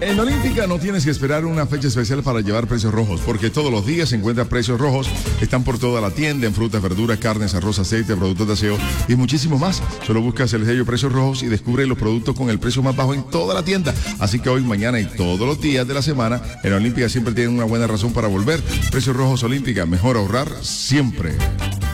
En Olímpica no tienes que esperar una fecha especial para llevar precios rojos, porque todos los días se encuentran precios rojos. Están por toda la tienda, en frutas, verduras, carnes, arroz, aceite, productos de aseo y muchísimo más. Solo buscas el sello Precios Rojos y descubre los productos con el precio más bajo en toda la tienda. Así que hoy, mañana y todos los días de la semana, en Olímpica siempre tienen una buena razón para volver. Precios Rojos Olímpica, mejor ahorrar siempre.